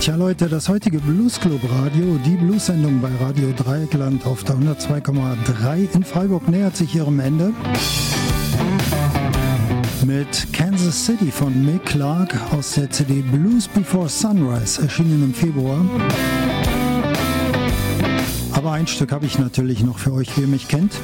Tja Leute, das heutige Blues Club Radio, die Blues-Sendung bei Radio Dreieckland auf der 102,3 in Freiburg nähert sich ihrem Ende. Mit Kansas City von Mick Clark aus der CD Blues Before Sunrise, erschienen im Februar. Aber ein Stück habe ich natürlich noch für euch, wie ihr mich kennt.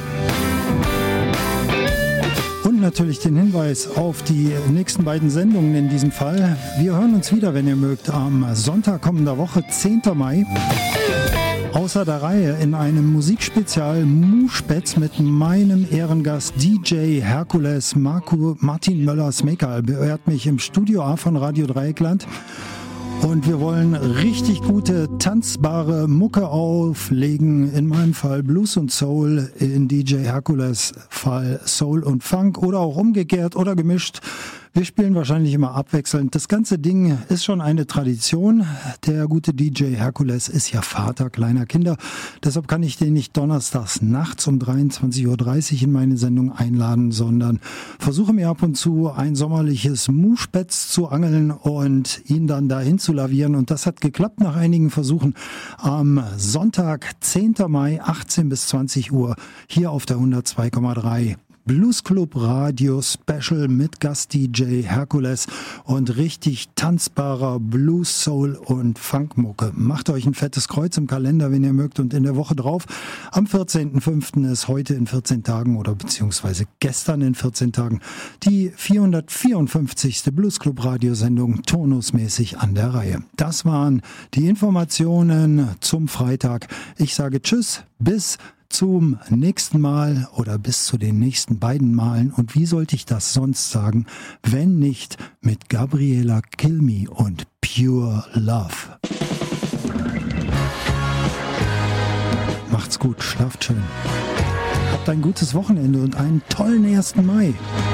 Und natürlich den Hinweis auf die nächsten beiden Sendungen in diesem Fall. Wir hören uns wieder, wenn ihr mögt, am Sonntag kommender Woche, 10. Mai. Außer der Reihe in einem Musikspezial Muspätz mit meinem Ehrengast DJ Herkules Martin Möller-Smekal beehrt mich im Studio A von Radio Dreieckland. Und wir wollen richtig gute, tanzbare Mucke auflegen. In meinem Fall Blues und Soul, in DJ Herkules Fall Soul und Funk oder auch umgekehrt oder gemischt. Wir spielen wahrscheinlich immer abwechselnd. Das ganze Ding ist schon eine Tradition. Der gute DJ Herkules ist ja Vater kleiner Kinder. Deshalb kann ich den nicht donnerstags nachts um 23.30 Uhr in meine Sendung einladen, sondern versuche mir ab und zu ein sommerliches Muspätz zu angeln und ihn dann dahin zu lavieren. Und das hat geklappt nach einigen Versuchen. Am Sonntag, 10. Mai, 18 bis 20 Uhr, hier auf der 102,3. Blues Club Radio Special mit Gast-DJ Herkules und richtig tanzbarer Blues, Soul und Funkmucke. Macht euch ein fettes Kreuz im Kalender, wenn ihr mögt, und in der Woche drauf, am 14.05. ist heute in 14 Tagen oder beziehungsweise gestern in 14 Tagen die 454. Blues Club Radiosendung turnusmäßig an der Reihe. Das waren die Informationen zum Freitag. Ich sage Tschüss, bis zum nächsten Mal oder bis zu den nächsten beiden Malen. Und wie sollte ich das sonst sagen, wenn nicht mit Gabriela Kilmi und Pure Love. Macht's gut, schlaft schön. Habt ein gutes Wochenende und einen tollen 1. Mai.